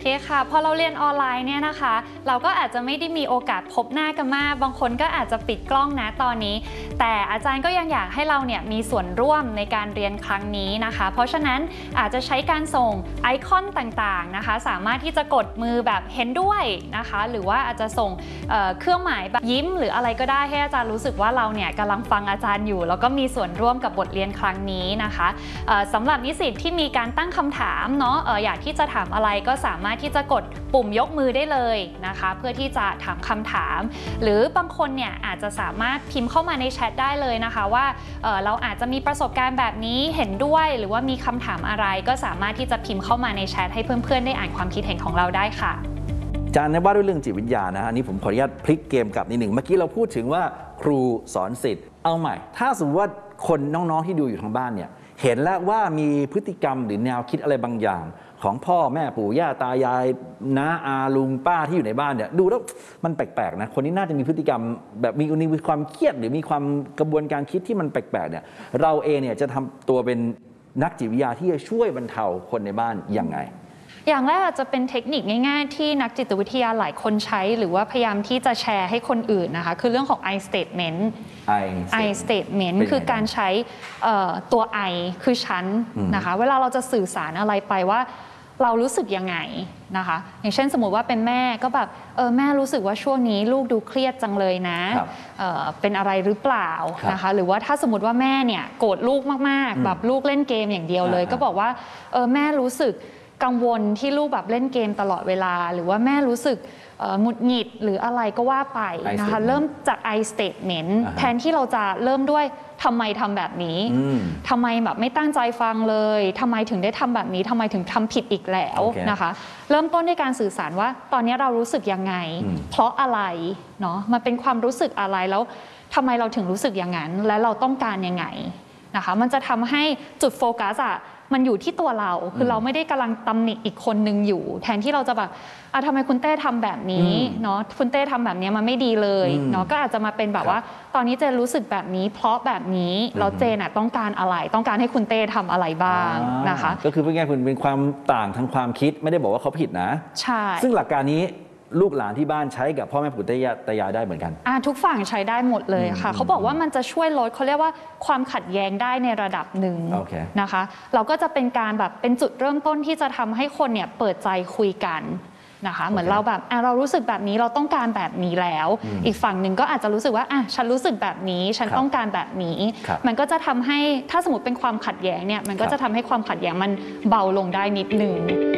ค่ะพอเราเรียนออนไลน์เนี่ยนะคะเราก็อาจจะไม่ได้มีโอกาสพบหน้ากันมากบางคนก็อาจจะปิดกล้องนะตอนนี้แต่อาจารย์ก็ยังอยากให้เราเนี่ยมีส่วนร่วมในการเรียนครั้งนี้นะคะเพราะฉะนั้นอาจจะใช้การส่งไอคอนต่างๆนะคะสามารถที่จะกดมือแบบเห็นด้วยนะคะหรือว่าอาจจะส่งเครื่องหมายแบบยิ้มหรืออะไรก็ได้ให้อาจารย์รู้สึกว่าเราเนี่ยกำลังฟังอาจารย์อยู่แล้วก็มีส่วนร่วมกับบทเรียนครั้งนี้นะคะสำหรับนิสิตที่มีการตั้งคำถามเนาะอยากที่จะถามอะไรก็สามารถที่จะกดปุ่มยกมือได้เลยนะคะเพื่อที่จะถามคำถามหรือบางคนเนี่ยอาจจะสามารถพิมพ์เข้ามาในแชทได้เลยนะคะว่าเราอาจจะมีประสบการณ์แบบนี้เห็นด้วยหรือว่ามีคำถามอะไรก็สามารถที่จะพิมพ์เข้ามาในแชทให้เพื่อนๆได้อ่านความคิดเห็นของเราได้ค่ะอาจารย์ว่าด้วยเรื่องจิตวิทยานะอันนี้ผมขออนุญาตพลิกเกมกลับนิดหนึ่งเมื่อกี้เราพูดถึงว่าครูสอนศิษย์เอาใหม่ถ้าสมมติว่าคนน้องๆที่ดูอยู่ทางบ้านเนี่ยเห็นแล้วว่ามีพฤติกรรมหรือแนวคิดอะไรบางอย่างของพ่อแม่ปู่ย่าตายายน้าอาลุงป้าที่อยู่ในบ้านเนี่ยดูแล้วมันแปลกๆนะคนนี้น่าจะมีพฤติกรรมแบบมีความเครียดหรือมีความกระบวนการคิดที่มันแปลกๆเนี่ยเราเองเนี่ยจะทำตัวเป็นนักจิตวิทยาที่จะช่วยบรรเทาคนในบ้านยังไงอย่างแรกอาจจะเป็นเทคนิคง่ายๆที่นักจิตวิทยาหลายคนใช้หรือว่าพยายามที่จะแชร์ให้คนอื่นนะคะคือเรื่องของ I statement I statement คือการใช้ตัว I คือฉันนะคะเวลาเราจะสื่อสารอะไรไปว่าเรารู้สึกยังไงนะคะอย่างเช่นสมมติว่าเป็นแม่ก็แบบแม่รู้สึกว่าช่วงนี้ลูกดูเครียดจังเลยนะเป็นอะไรหรือเปล่านะคะหรือว่าถ้าสมมติว่าแม่เนี่ยโกรธลูกมากๆแบบลูกเล่นเกมอย่างเดียวเลยก็บอกว่าแม่รู้สึกกังวลที่ลูกแบบเล่นเกมตลอดเวลาหรือว่าแม่รู้สึกหงุดหงิดหรืออะไรก็ว่าไปนะคะเริ่มจาก I statement แทนที่เราจะเริ่มด้วยทำไมทำแบบนี้ทำไมแบบไม่ตั้งใจฟังเลยทำไมถึงได้ทำแบบนี้ทำไมถึงทำผิดอีกแล้วนะคะเริ่มต้นด้วยการสื่อสารว่าตอนนี้เรารู้สึกยังไงเพราะอะไรเนาะมันเป็นความรู้สึกอะไรแล้วทำไมเราถึงรู้สึกอย่างนั้นและเราต้องการยังไงนะคะมันจะทำให้จุดโฟกัสมันอยู่ที่ตัวเราคือเราไม่ได้กำลังตำหนิอีกคนนึงอยู่แทนที่เราจะแบบทำไมคุณเต้ทำแบบนี้เนาะคุณเต้ทำแบบนี้มันไม่ดีเลยเนาะก็อาจจะมาเป็นแบบว่าตอนนี้เจนรู้สึกแบบนี้เพราะแบบนี้เราเจนต้องการอะไรต้องการให้คุณเต้ทำอะไรบ้างนะคะก็คือเป็นไงคุณเป็นความต่างทางความคิดไม่ได้บอกว่าเขาผิดนะใช่ซึ่งหลักการนี้ลูกหลานที่บ้านใช้กับพ่อแม่ปู่ตายายได้เหมือนกันทุกฝั่งใช้ได้หมดเลยค่ะเขาบอกว่ามันจะช่วยลดเขาเรียกว่าความขัดแย้งได้ในระดับหนึ่งนะคะเราก็จะเป็นการแบบเป็นจุดเริ่มต้นที่จะทำให้คนเนี่ยเปิดใจคุยกันนะคะเหมือนเราแบบเรารู้สึกแบบนี้เราต้องการแบบนี้แล้วอีกฝั่งหนึ่งก็อาจจะรู้สึกว่าฉันรู้สึกแบบนี้ฉันต้องการแบบนี้มันก็จะทำให้ถ้าสมมติเป็นความขัดแย้งเนี่ยมันก็จะทำให้ความขัดแย้งมันเบาลงได้นิดนึง